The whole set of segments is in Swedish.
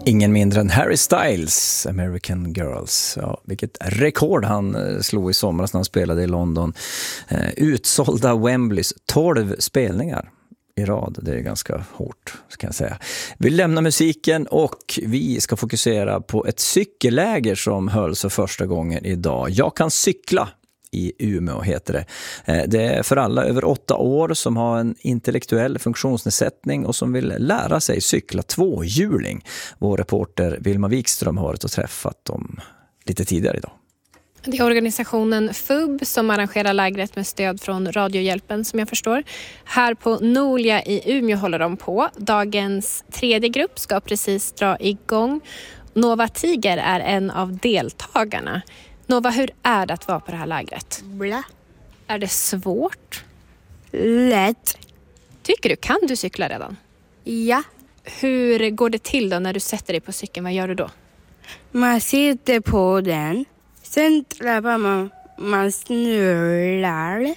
Ingen mindre än Harry Styles, American Girls. Ja, vilket rekord han slog i somras när han spelade i London. Utsålda Wembleys 12 spelningar i rad. Det är ganska hårt, kan jag säga. Vi lämnar musiken och vi ska fokusera på ett cykelläger som hölls för första gången idag. Jag kan cykla i Umeå heter det. Det är för alla över 8 år som har en intellektuell funktionsnedsättning och som vill lära sig cykla tvåhjuling. Vår reporter Vilma Wikström har varit och träffat dem lite tidigare idag. Det är organisationen FUB som arrangerar lägret med stöd från Radiohjälpen som jag förstår. Här på Nolia i Umeå håller de på. Dagens 3:e grupp ska precis dra igång. Nova Tiger är en av deltagarna. Nova, hur är det att vara på det här lägret? Bla. Är det svårt? Lätt. Tycker du, kan du cykla redan? Ja. Hur går det till då när du sätter dig på cykeln? Vad gör du då? Man sitter på den. Sen trappar man snurrar.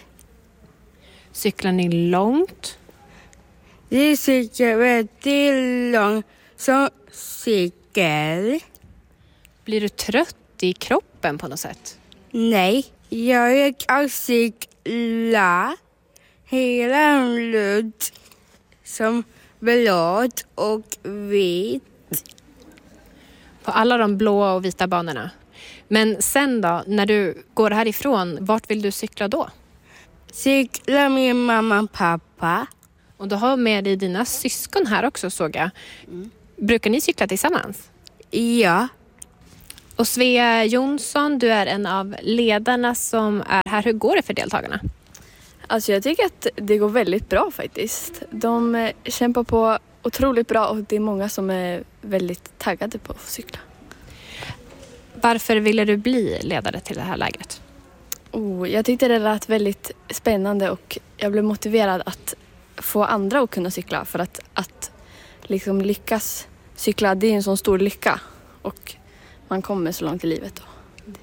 Cyklar ni långt? Det cyklar väldigt långt som cykel. Blir du trött i kroppen på något sätt? Nej, jag kan cykla hela luft som blått och vit. På alla de blåa och vita banorna. Men sen då, när du går härifrån, vart vill du cykla då? Cykla med mamma och pappa. Och du har med dig dina syskon här också, såg jag. Brukar ni cykla tillsammans? Ja. Och Svea Jonsson, du är en av ledarna som är här. Hur går det för deltagarna? Alltså jag tycker att det går väldigt bra faktiskt. De kämpar på otroligt bra och det är många som är väldigt taggade på att få cykla. Varför ville du bli ledare till det här lägret? Jag tyckte det lät väldigt spännande och jag blev motiverad att få andra att kunna cykla. För att liksom lyckas cykla, det är en sån stor lycka och man kommer så långt i livet då.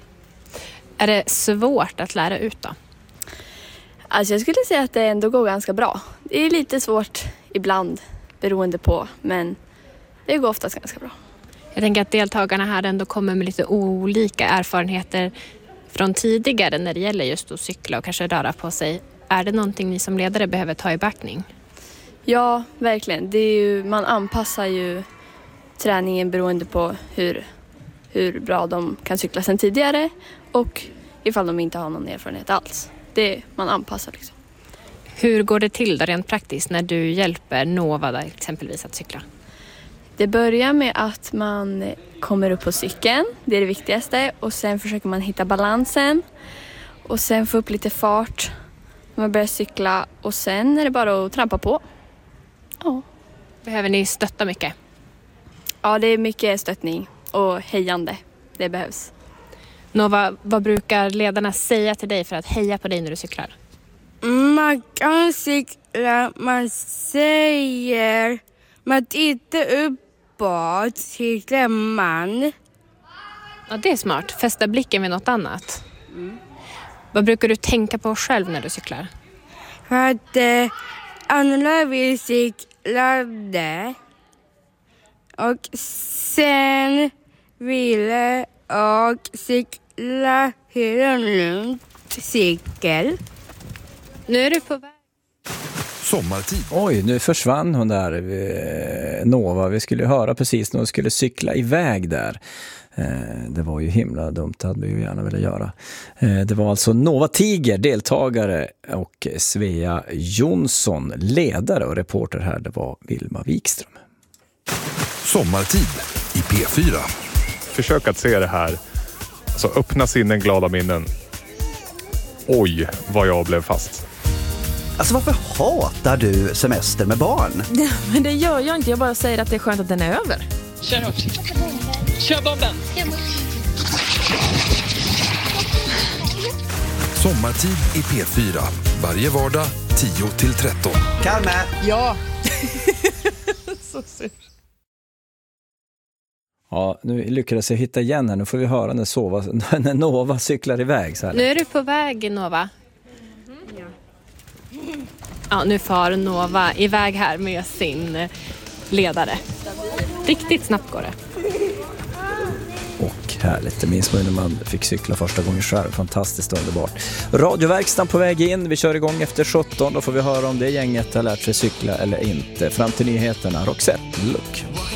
Är det svårt att lära ut då? Alltså jag skulle säga att det ändå går ganska bra. Det är lite svårt ibland beroende på, men det går oftast ganska bra. Jag tänker att deltagarna här ändå kommer med lite olika erfarenheter från tidigare när det gäller just att cykla och kanske röra på sig. Är det någonting ni som ledare behöver ta i beaktning? Ja, verkligen. Det är ju, man anpassar ju träningen beroende på hur bra de kan cykla sedan tidigare och ifall de inte har någon erfarenhet alls. Man anpassar liksom. Hur går det till då rent praktiskt när du hjälper Nova där, exempelvis att cykla? Det börjar med att man kommer upp på cykeln, det är det viktigaste. Och sen försöker man hitta balansen och sen få upp lite fart när man börjar cykla. Och sen är det bara att trampa på. Ja. Behöver ni stötta mycket? Ja, det är mycket stöttning och hejande. Det behövs. Nova, vad brukar ledarna säga till dig för att heja på dig när du cyklar? Man kan cykla, man säger, man tittar uppåt, cyklar man. Ja, det är smart. Fästa blicken vid något annat. Vad brukar du tänka på själv när du cyklar? För att andra vill cykla det. Och sen vill jag cykla hela runt cykel. Nu är du på väg. Sommartid. Oj, nu försvann hon där, Nova. Vi skulle höra precis när hon skulle cykla iväg där. Det var ju himla dumt, det hade vi ju gärna velat göra. Det var alltså Nova Tiger, deltagare, och Svea Jonsson, ledare, och reporter här, det var Vilma Wikström. Sommartid i P4. Försök att se det här. Alltså öppna sinnen, glada minnen. Oj, vad jag blev fast. Alltså varför hatar du semester med barn? Men det gör jag inte, jag bara säger att det är skönt att den är över. Kör hårt. Kör bomben. Sommartid i P4. Varje vardag 10-13. Kalme! Ja. Så sur. Ja, nu lyckades jag hitta igen här. Nu får vi höra när Nova cyklar iväg. Så här. Nu är du på väg, Nova. Ja, nu far Nova iväg här med sin ledare. Riktigt snabbt går det. Och härligt, det minns man när man fick cykla första gången själv. Fantastiskt underbart. Radioverkstan på väg in, vi kör igång efter 17. Då får vi höra om det gänget har lärt sig cykla eller inte. Fram till nyheterna, Roxette, Look.